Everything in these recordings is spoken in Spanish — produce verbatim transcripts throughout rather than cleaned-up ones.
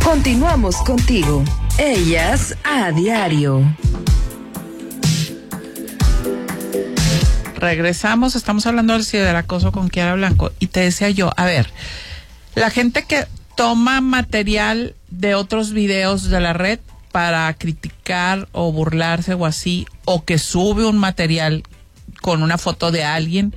Continuamos contigo. Ellas a diario. Regresamos, estamos hablando del ciberacoso con Kiara Blanco y te decía yo, a ver, la gente que toma material de otros videos de la red para criticar o burlarse o así, o que sube un material con una foto de alguien,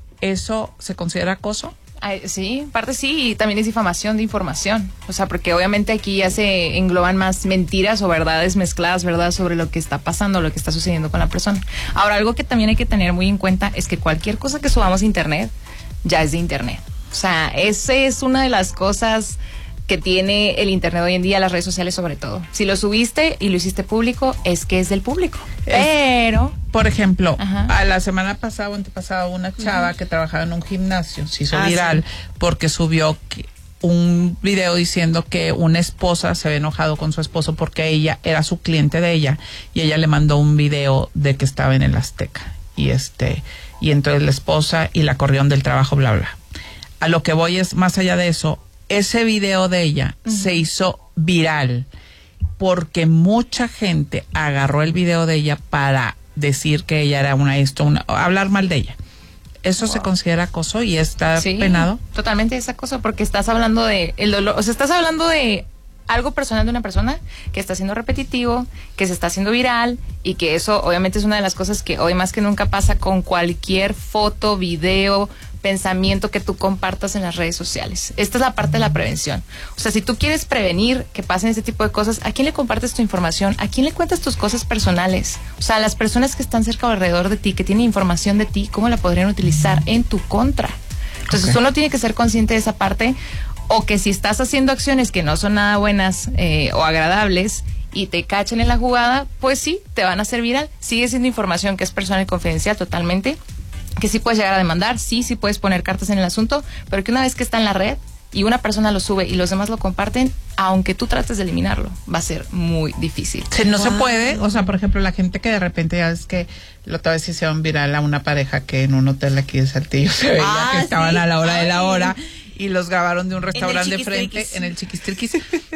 ¿eso se considera acoso? Ay, sí, parte sí, y también es difamación de información, o sea, porque obviamente aquí ya se engloban más mentiras o verdades mezcladas, ¿verdad?, sobre lo que está pasando, lo que está sucediendo con la persona. Ahora, algo que también hay que tener muy en cuenta es que cualquier cosa que subamos a internet, ya es de internet. O sea, esa es una de las cosas que tiene el internet hoy en día, las redes sociales sobre todo. Si lo subiste y lo hiciste público, es que es del público. Es, pero... Por ejemplo, ajá, a la semana pasada o antepasada una chava, uh-huh, que trabajaba en un gimnasio se hizo ah, viral, sí, porque subió que un video diciendo que una esposa se había enojado con su esposo porque ella era su cliente de ella y ella le mandó un video de que estaba en el Azteca y este y entonces la esposa y la corrieron del trabajo, bla bla. A lo que voy es más allá de eso. Ese video de ella, uh-huh, se hizo viral porque mucha gente agarró el video de ella para decir que ella era una esto, una, hablar mal de ella. ¿Eso wow. se considera acoso y está sí, penado? Totalmente es acoso porque estás hablando de el dolor, o sea, estás hablando de algo personal de una persona que está siendo repetitivo, que se está haciendo viral y que eso obviamente es una de las cosas que hoy más que nunca pasa con cualquier foto, video, pensamiento que tú compartas en las redes sociales. Esta es la parte de la prevención. O sea, si tú quieres prevenir que pasen este tipo de cosas, ¿a quién le compartes tu información? ¿A quién le cuentas tus cosas personales? O sea, a las personas que están cerca o alrededor de ti, que tienen información de ti, ¿cómo la podrían utilizar en tu contra? Entonces, okay, uno tiene que ser consciente de esa parte, o que si estás haciendo acciones que no son nada buenas eh, o agradables y te cachen en la jugada, pues sí, te van a hacer viral. Sigue siendo información que es personal y confidencial totalmente, que sí puedes llegar a demandar, sí, sí puedes poner cartas en el asunto, pero que una vez que está en la red y una persona lo sube y los demás lo comparten, aunque tú trates de eliminarlo, va a ser muy difícil. Sí, no wow. se puede, o sea, por ejemplo, la gente que de repente ya es que la otra vez hicieron viral a una pareja que en un hotel aquí de Saltillo se veía ah, que estaban sí. a la hora Ay. de la hora y los grabaron de un restaurante de frente en el Chiquistriquis.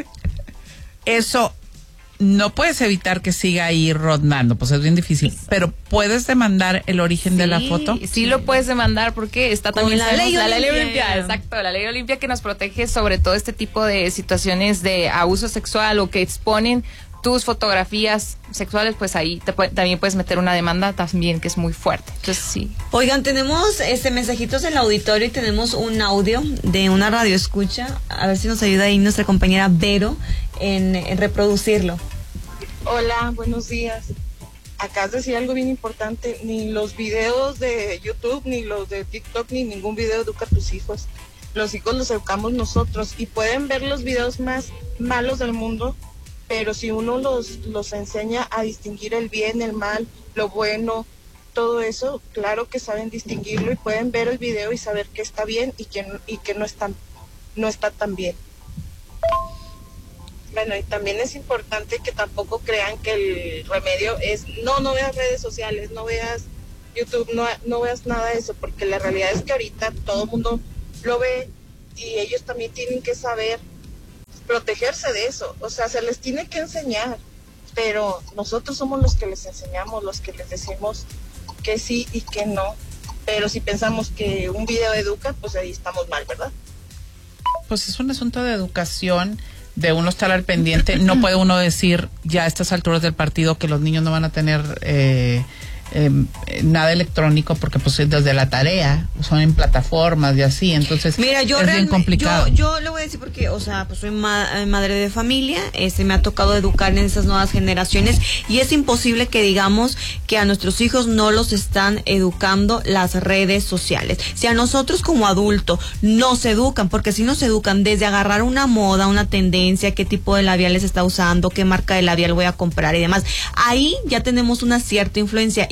Eso no puedes evitar que siga ahí rondando, pues es bien difícil, pero ¿puedes demandar el origen sí, de la foto? Sí, sí lo puedes demandar porque está Con también la ley la Olimpia. ley Olimpia, exacto, la ley Olimpia que nos protege sobre todo este tipo de situaciones de abuso sexual o que exponen tus fotografías sexuales, pues ahí te puede, también puedes meter una demanda también que es muy fuerte. Entonces sí. Oigan, tenemos este mensajitos en el auditorio y tenemos un audio de una radio escucha, a ver si nos ayuda ahí nuestra compañera Vero en, en reproducirlo. Hola, buenos días. Acabas de decir algo bien importante, ni los videos de YouTube, ni los de TikTok, ni ningún video educa a tus hijos. Los hijos los educamos nosotros y pueden ver los videos más malos del mundo, pero si uno los, los enseña a distinguir el bien, el mal, lo bueno, todo eso, claro que saben distinguirlo y pueden ver el video y saber que está bien y que, y que no, está, no está tan bien. Bueno, y también es importante que tampoco crean que el remedio es, no, no veas redes sociales, no veas YouTube, no, no veas nada de eso, porque la realidad es que ahorita todo el mundo lo ve y ellos también tienen que saber protegerse de eso, o sea, se les tiene que enseñar, pero nosotros somos los que les enseñamos, los que les decimos que sí y que no, pero si pensamos que un video educa, pues ahí estamos mal, ¿verdad? Pues es un asunto de educación, de uno estar al pendiente. No puede uno decir ya a estas alturas del partido que los niños no van a tener eh, eh, nada electrónico porque pues desde la tarea son en plataformas y así, entonces mira, yo es bien complicado. Yo, yo le voy a decir porque, o sea, pues soy ma- madre de familia, este me ha tocado educar en esas nuevas generaciones y es imposible que digamos que a nuestros hijos no los están educando las redes sociales. Si a nosotros como adultos nos educan, porque si nos educan desde agarrar una moda, una tendencia, qué tipo de labiales está usando, qué marca de labial voy a comprar y demás, ahí ya tenemos una cierta influencia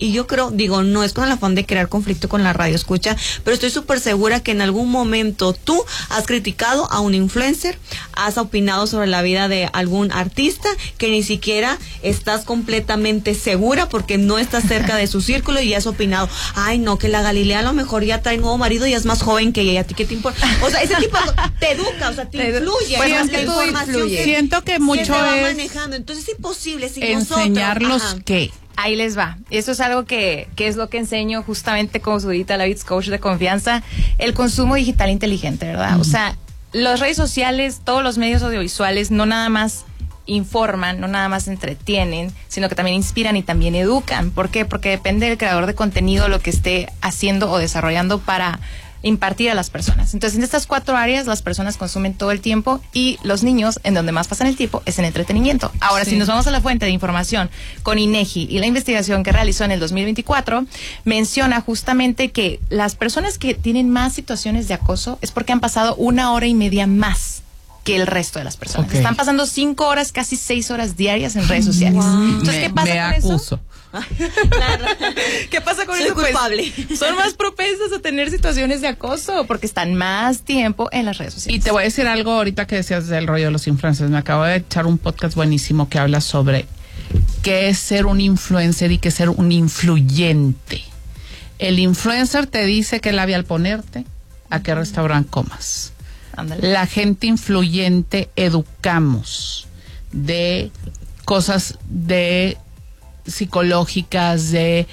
Y yo creo, digo, no es con el afán de crear conflicto con la radio escucha, pero estoy súper segura que en algún momento tú has criticado a un influencer, has opinado sobre la vida de algún artista que ni siquiera estás completamente segura porque no estás cerca de su círculo y has opinado, ay no, que la Galilea a lo mejor ya trae nuevo marido y es más joven que ella, ¿a ti qué te importa? O sea, ese tipo de, te educa, o sea, te, te influye. Pues es que la información influye. que, Siento que mucho que te va es manejando. Entonces es imposible sin enseñarlos nosotros. qué. Ahí les va. Eso es algo que, que es lo que enseño justamente como su Dita Lavitz, coach de confianza, el consumo digital inteligente, ¿verdad? Uh-huh. O sea, las redes sociales, todos los medios audiovisuales no nada más informan, no nada más entretienen, sino que también inspiran y también educan. ¿Por qué? Porque depende del creador de contenido lo que esté haciendo o desarrollando para impartir a las personas. Entonces, en estas cuatro áreas las personas consumen todo el tiempo y los niños, en donde más pasan el tiempo, es en entretenimiento. Ahora, sí. Si nos vamos a la fuente de información con INEGI y la investigación que realizó en el dos mil veinticuatro, menciona justamente que las personas que tienen más situaciones de acoso es porque han pasado una hora y media más que el resto de las personas. Okay. Están pasando cinco horas, casi seis horas diarias en redes sociales. Wow. Entonces, ¿qué pasa me con acuso. eso? Claro. ¿Qué pasa con Soy eso? culpable. Pues, son más propensas a tener situaciones de acoso porque están más tiempo en las redes sociales. Y te voy a decir algo ahorita que decías del rollo de los influencers. Me acabo de echar un podcast buenísimo que habla sobre qué es ser un influencer y qué es ser un influyente. El influencer te dice qué labial ponerte, a qué restaurante comas. Ándale. La gente influyente educamos de cosas de psicológicas, de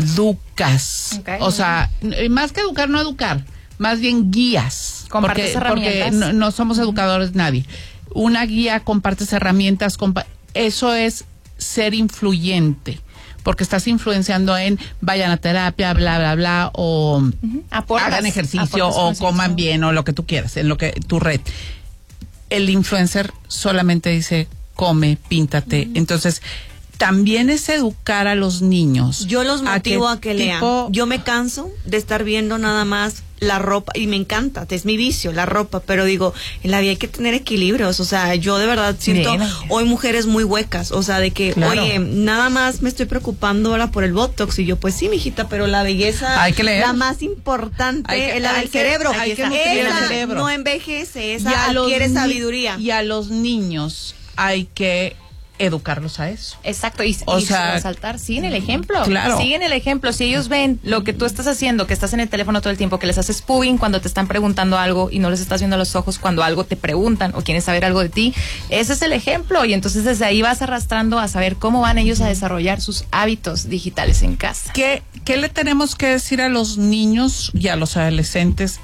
educas, okay. O sea, más que educar, no educar, más bien guías, compartes porque, herramientas, porque no, no somos educadores nadie. Una guía, compartes herramientas, compa- eso es ser influyente, porque estás influenciando en vayan a terapia, bla, bla, bla, o uh-huh. aportas, hagan ejercicio, o coman bien, o lo que tú quieras, en lo que tu red. El influencer solamente dice come, píntate, uh-huh. Entonces también es educar a los niños. Yo los motivo a que, a que tipo... lean. Yo me canso de estar viendo nada más la ropa, y me encanta, es mi vicio, la ropa, pero digo, en la vida hay que tener equilibrios, o sea, yo de verdad siento Bien. hoy mujeres muy huecas, o sea, de que, claro. Oye, nada más me estoy preocupando ahora por el Botox, y yo, pues sí, mijita, pero la belleza, hay que leer. La más importante que, es la del que, cerebro, hay que esa el cerebro. No envejece, esa adquiere sabiduría. Y a los niños hay que educarlos a eso. Exacto, y, o y sea, resaltar, siguen el ejemplo, claro. siguen el ejemplo, si ellos ven lo que tú estás haciendo, que estás en el teléfono todo el tiempo, que les haces pugging cuando te están preguntando algo y no les estás viendo a los ojos cuando algo te preguntan o quieren saber algo de ti, ese es el ejemplo, y entonces desde ahí vas arrastrando a saber cómo van ellos a desarrollar sus hábitos digitales en casa. ¿Qué, qué le tenemos que decir a los niños y a los adolescentes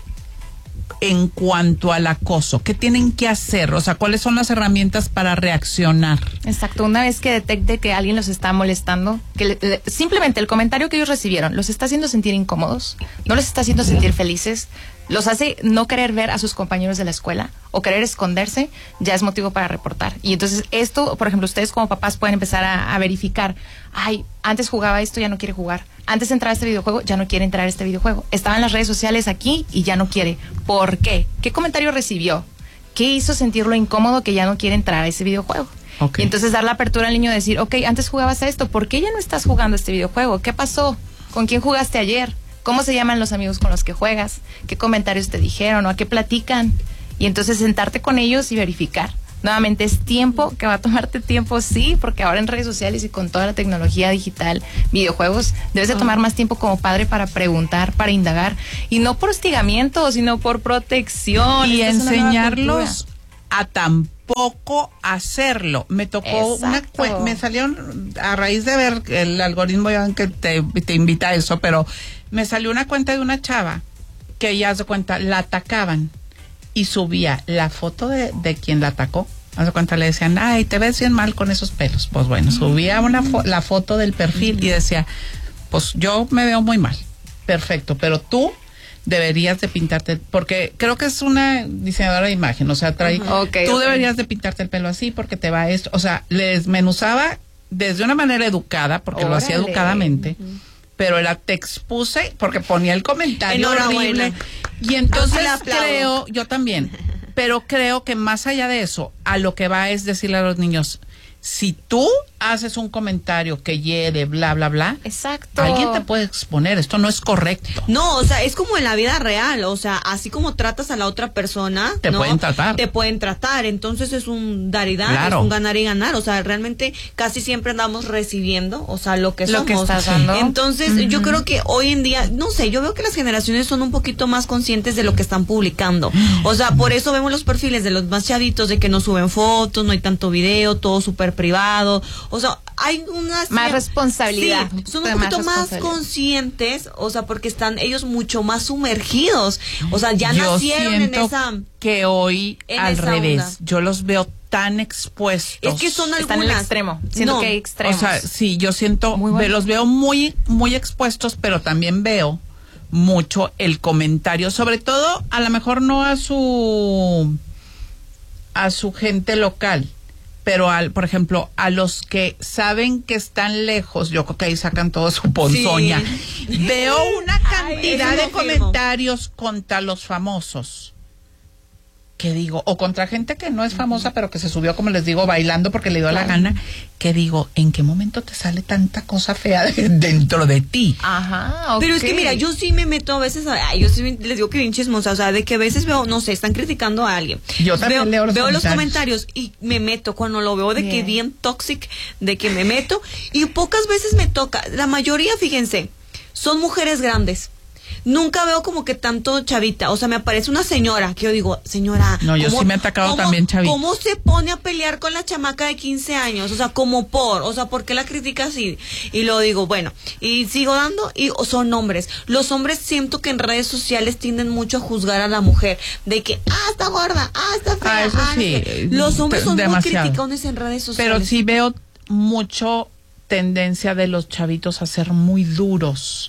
en cuanto al acoso? ¿Qué tienen que hacer? O sea, ¿cuáles son las herramientas para reaccionar? Exacto, una vez que detecte que alguien los está molestando, que le, le, simplemente el comentario que ellos recibieron los está haciendo sentir incómodos, no les está haciendo sentir felices, los hace no querer ver a sus compañeros de la escuela o querer esconderse, ya es motivo para reportar. Y entonces esto, por ejemplo, ustedes como papás pueden empezar a, a verificar, ay, antes jugaba esto, ya no quiere jugar. Antes entraba a este videojuego, ya no quiere entrar a este videojuego. Estaba en las redes sociales aquí y ya no quiere. ¿Por qué? ¿Qué comentario recibió? ¿Qué hizo sentirlo incómodo que ya no quiere entrar a ese videojuego? Okay. Y entonces dar la apertura al niño y decir, ok, antes jugabas a esto, ¿por qué ya no estás jugando este videojuego? ¿Qué pasó? ¿Con quién jugaste ayer? ¿Cómo se llaman los amigos con los que juegas? ¿Qué comentarios te dijeron o a qué platican? Y entonces sentarte con ellos y verificar. Nuevamente es tiempo, que va a tomarte tiempo, sí, porque ahora en redes sociales y con toda la tecnología digital, videojuegos, debes de tomar más tiempo como padre para preguntar, para indagar, y no por hostigamiento, sino por protección. Y enseñarlos a tampoco hacerlo. Me tocó Exacto. una, me salieron, a raíz de ver el algoritmo que te, te invita a eso, pero me salió una cuenta de una chava que ya se cuenta, la atacaban. Y subía la foto de, de quien la atacó. Haz de cuenta, le decían, ay, te ves bien mal con esos pelos. Pues bueno, subía una fo- la foto del perfil y decía, pues yo me veo muy mal. Perfecto, pero tú deberías de pintarte, porque creo que es una diseñadora de imagen, o sea, trae, uh-huh. okay, tú okay. deberías de pintarte el pelo así porque te va esto. O sea, le desmenuzaba desde una manera educada, porque Órale. lo hacía educadamente. Uh-huh. Pero era, te expuse porque ponía el comentario horrible. Y entonces creo, yo también, pero creo que más allá de eso, a lo que va es decirle a los niños, Si tú haces un comentario que hiere, bla, bla, bla, exacto, alguien te puede exponer. Esto no es correcto. No, o sea, es como en la vida real. O sea, así como tratas a la otra persona, te ¿no? pueden tratar. Te pueden tratar. Entonces es un dar y dar, claro. es un ganar y ganar. O sea, realmente casi siempre andamos recibiendo, o sea, lo que lo somos. que estás dando. Entonces, uh-huh. yo creo que hoy en día, no sé, yo veo que las generaciones son un poquito más conscientes de lo que están publicando. O sea, por eso vemos los perfiles de los más chavitos de que no suben fotos, no hay tanto video, todo súper privado. O sea, hay una... Más responsabilidad. Sí, son un poquito más, más conscientes, o sea, porque están ellos mucho más sumergidos. O sea, ya yo nacieron en esa... que hoy al revés, onda. Yo los veo tan expuestos. Es que son algunas. Están en el extremo. Siento no. que hay extremos. O sea, sí, yo siento, muy bueno. los veo muy, muy expuestos, pero también veo mucho el comentario, sobre todo, a lo mejor no a su, a su gente local, pero al, por ejemplo, a los que saben que están lejos, yo creo que ahí sacan toda su ponzoña. Sí. Veo una cantidad Ay, de comentarios contra los famosos. Que digo, o contra gente que no es famosa, uh-huh. pero que se subió, como les digo, bailando porque le dio claro. la gana, que digo, ¿en qué momento te sale tanta cosa fea de, dentro de ti? Ajá, okay. Pero es que mira, yo sí me meto a veces, ay, yo sí les digo que bien chismosa, o sea, de que a veces veo, no sé, están criticando a alguien. Yo también veo, leo los veo comentarios. los comentarios y me meto, cuando lo veo de bien. que bien toxic, de que me meto, y pocas veces me toca, la mayoría, fíjense, son mujeres grandes. Nunca veo como que tanto chavita, o sea, me aparece una señora que yo digo, señora, no, yo sí me he atacado ¿cómo, también chavita. ¿Cómo se pone a pelear con la chamaca de quince años? O sea, como por, o sea, ¿por qué la critica así? Y luego digo, bueno, y sigo dando, y son hombres. Los hombres siento que en redes sociales tienden mucho a juzgar a la mujer, de que, ah, está gorda, ah, está fea. Ah, eso ah, sí. Es Los hombres son demasiado. muy criticones en redes sociales. Pero sí veo mucho tendencia de los chavitos a ser muy duros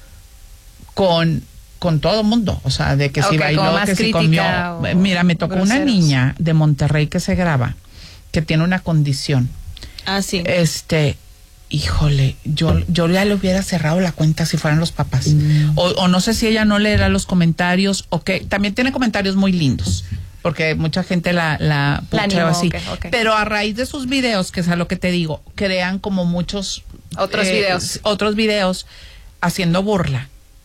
con con todo el mundo, o sea, de que okay, si bailó, que si comió. O Mira, me tocó groseros. Una niña de Monterrey que se graba, que tiene una condición. Ah, sí. Este, híjole, yo yo ya le hubiera cerrado la cuenta si fueran los papás. Mm. O, o no sé si ella no leerá los comentarios, o que también tiene comentarios muy lindos, porque mucha gente la la puchea así. Okay, okay. Pero a raíz de sus videos, que es a lo que te digo, crean como muchos otros eh, videos, otros videos haciendo burla.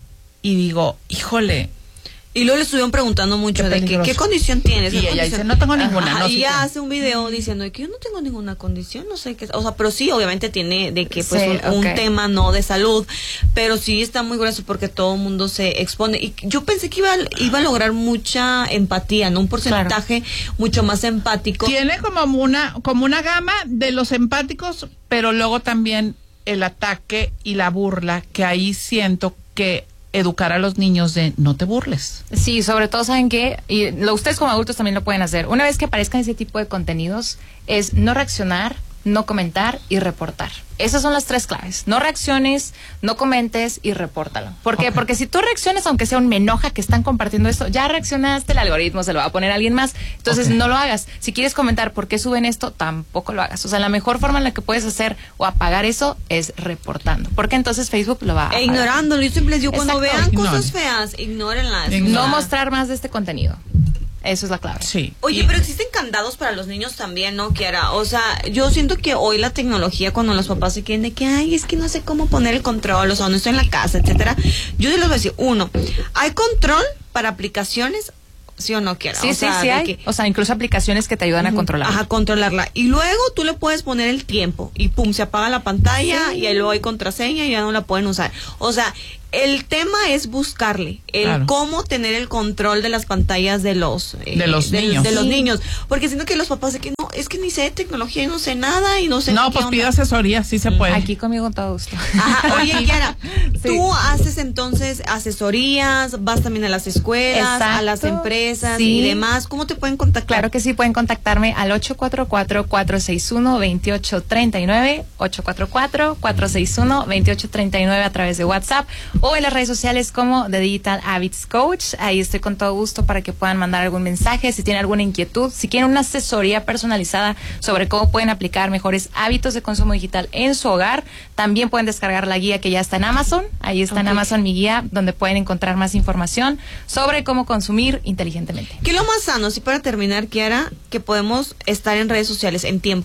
Y digo, híjole. Y luego le estuvieron preguntando mucho qué de que, qué condición tienes. Y ella condición? dice, no tengo ninguna. Ajá, no, y sí ella tengo. hace un video diciendo que yo no tengo ninguna condición, no sé qué. O sea, pero sí, obviamente tiene de que pues sí, un, okay. un tema no de salud, pero sí está muy grueso porque todo el mundo se expone. Y yo pensé que iba, iba a lograr mucha empatía, ¿no? Un porcentaje claro. mucho más empático. Tiene como una, como una gama de los empáticos, pero luego también el ataque y la burla, que ahí siento que educar a los niños de no te burles. Sí, sobre todo saben que, y lo, ustedes como adultos también lo pueden hacer, una vez que aparezcan ese tipo de contenidos, es no reaccionar, no comentar y reportar. Esas son las tres claves. No reacciones, no comentes y repórtalo. ¿Por qué? Okay. Porque si tú reaccionas, aunque sea un me enoja que están compartiendo esto, ya reaccionaste, el algoritmo se lo va a poner a alguien más. Entonces okay. no lo hagas. Si quieres comentar por qué suben esto, tampoco lo hagas. O sea, la mejor forma en la que puedes hacer o apagar eso es reportando. Porque entonces Facebook lo va a E ignorándolo. Yo siempre les digo, cuando vean Ignore. cosas feas, ignórenlas. No mostrar más de este contenido. Eso es la clave. Sí. Oye, y... pero existen candados para los niños también, ¿no, Kiara? O sea, yo siento que hoy la tecnología, cuando los papás se quieren de que, ay, es que no sé cómo poner el control, o sea, no estoy en la casa, etcétera. Yo les voy a decir, uno, hay control para aplicaciones, ¿sí o no, Kiara? Sí, o sí, sea, sí hay. Que, o sea, incluso aplicaciones que te ayudan uh-huh, a controlarla. Ajá, controlarla. Y luego tú le puedes poner el tiempo y pum, se apaga la pantalla sí. y ahí luego hay contraseña y ya no la pueden usar. O sea, el tema es buscarle el claro. cómo tener el control de las pantallas de los eh, de los de, niños de los sí. niños, porque siento que los papás de que no, es que ni sé de tecnología y no sé nada y no sé no, pues pide asesoría, sí se puede. Aquí conmigo todo gusto. Ajá, oye, Kiara, sí. tú haces entonces asesorías, vas también a las escuelas, exacto. a las empresas sí. y demás, ¿cómo te pueden contactar? Claro que sí, pueden contactarme al ocho cuatro cuatro, cuatro seis uno, dos ocho tres nueve, ocho cuatro cuatro, cuatro seis uno, dos ocho tres nueve a través de WhatsApp o en las redes sociales como The Digital Habits Coach. Ahí estoy con todo gusto para que puedan mandar algún mensaje, si tienen alguna inquietud, si quieren una asesoría personalizada sobre cómo pueden aplicar mejores hábitos de consumo digital en su hogar. También pueden descargar la guía que ya está en Amazon. Ahí está okay. en Amazon mi guía, donde pueden encontrar más información sobre cómo consumir inteligentemente. ¿Qué es lo más sano? Si para terminar, Kiara, que podemos estar en redes sociales en tiempo.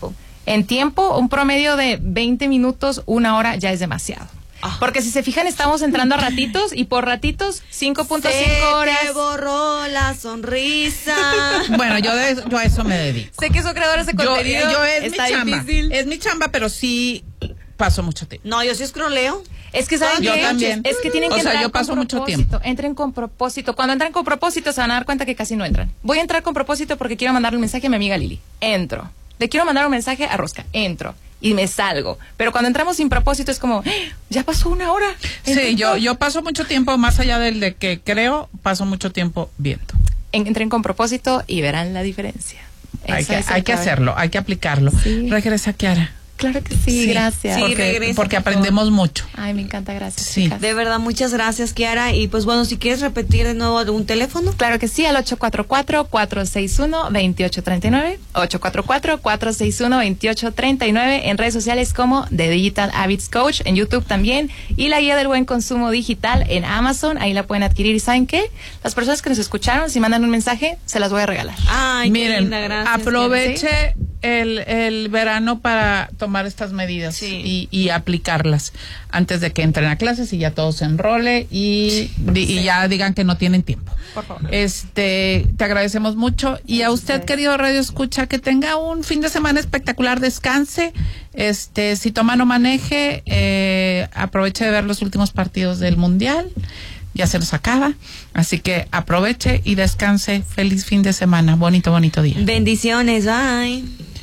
En tiempo, un promedio de veinte minutos, una hora ya es demasiado. Ah. Porque si se fijan, estamos entrando a ratitos y por ratitos cinco punto cinco horas. Se te borró la sonrisa. Bueno, yo, de, yo a eso me dedico. Sé que son creadores de Yo, contenido. yo es está mi chamba. difícil. Es mi chamba, pero sí paso mucho tiempo. No, yo sí escroleo. Es que saben Yo qué? también. Es que tienen O que sea, entrar yo paso con mucho propósito. tiempo. Entren con propósito. Cuando entran con propósito se van a dar cuenta que casi no entran. Voy a entrar con propósito porque quiero mandarle un mensaje a mi amiga Lili. Entro. Le quiero mandar un mensaje a Rosca. Entro. Y me salgo. Pero cuando entramos sin propósito es como, ¡eh! Ya pasó una hora. Sí, yo, yo paso mucho tiempo, más allá del de que creo, paso mucho tiempo viendo. Entren con propósito y verán la diferencia. Hay Esa que, es el hay que clave. hacerlo, hay que aplicarlo. Sí. Regresa, Kiara. Claro que sí, gracias. Sí, Porque, regresa, porque por favor. aprendemos mucho. Ay, me encanta, gracias. Sí. chicas. De verdad, muchas gracias, Kiara. Y pues bueno, si quieres repetir de nuevo algún teléfono. Claro que sí, al ocho cuatro cuatro, cuatro seis uno, dos ocho tres nueve, ocho cuatro cuatro, cuatro seis uno, dos ocho tres nueve, en redes sociales como The Digital Habits Coach, en YouTube también, y la guía del buen consumo digital en Amazon, ahí la pueden adquirir. ¿Y saben qué? Las personas que nos escucharon, si mandan un mensaje, se las voy a regalar. Ay, Miren, qué linda, gracias. aproveche el, el verano para tomar estas medidas Sí. y, y aplicarlas antes de que entren a clases y ya todo se enrole y, di- y ya digan que no tienen tiempo. Por favor. Este, te agradecemos mucho y a usted, querido Radio Escucha, que tenga un fin de semana espectacular, descanse. Este, si toma no maneje, eh, aproveche de ver los últimos partidos del Mundial. Ya se nos acaba, así que aproveche y descanse. Feliz fin de semana, bonito, bonito día. Bendiciones, bye.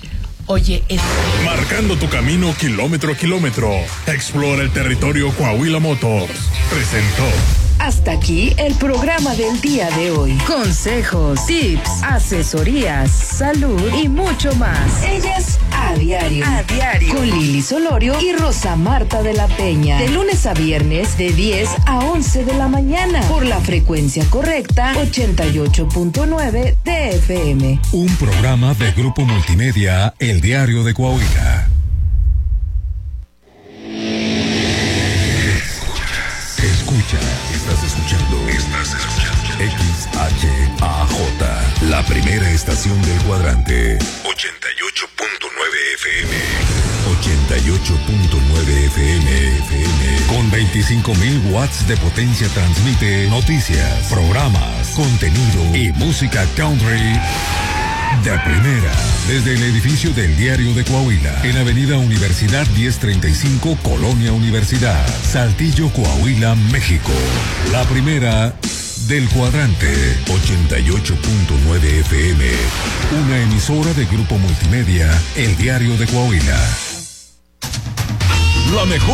Oye, es... Marcando tu camino kilómetro a kilómetro. Explora el territorio Coahuila Motors. Presentó. Hasta aquí el programa del día de hoy. Consejos, tips, asesorías, salud y mucho más. Ellas a diario. A diario. Con Lili Solorio y Rosa Marta de la Peña. De lunes a viernes de diez a once de la mañana. Por la frecuencia correcta ochenta y ocho punto nueve de F M. Un programa de Grupo Multimedia, El Diario de Coahuila. Escucha, estás escuchando, estás escuchando X H A J, la primera estación del cuadrante. ochenta y ocho punto nueve F M. ochenta y ocho punto nueve F M. F M. Con veinticinco mil watts de potencia transmite noticias, programas, contenido y música country de primera, desde el edificio del Diario de Coahuila, en Avenida Universidad diez treinta y cinco, Colonia Universidad, Saltillo, Coahuila, México. La primera del cuadrante, ochenta y ocho punto nueve F M, una emisora de Grupo Multimedia, El Diario de Coahuila. La mejor